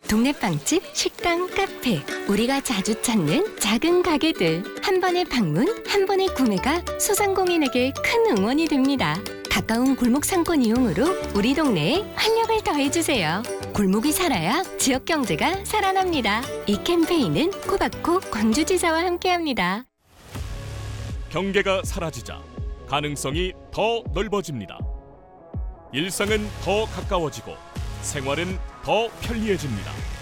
동네 빵집, 식당, 카페, 우리가 자주 찾는 작은 가게들. 한 번의 방문, 한 번의 구매가 소상공인에게 큰 응원이 됩니다. 가까운 골목 상권 이용으로 우리 동네에 활력을 더해주세요. 골목이 살아야 지역 경제가 살아납니다. 이 캠페인은 코바코 광주지사와 함께합니다. 경계가 사라지자 가능성이 더 넓어집니다. 일상은 더 가까워지고 생활은 더 편리해집니다.